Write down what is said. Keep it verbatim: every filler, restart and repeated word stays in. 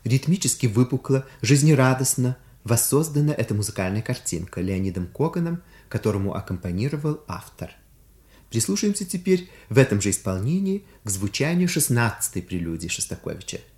ритмически выпукло, жизнерадостно воссоздана эта музыкальная картинка Леонидом Коганом, которому аккомпанировал автор. Прислушаемся теперь в этом же исполнении к звучанию шестнадцатой прелюдии Шостаковича.